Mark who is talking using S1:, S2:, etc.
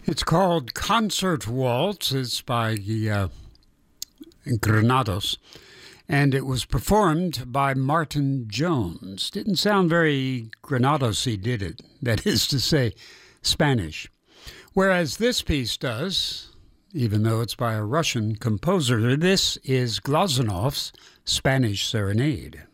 S1: It's called Concert Waltz. It's by Granados, and it was performed by Martin Jones. Didn't sound very Granados-y, did it? That is to say, Spanish. Whereas this piece does, even though it's by a Russian composer. This is Glazunov's Spanish Serenade.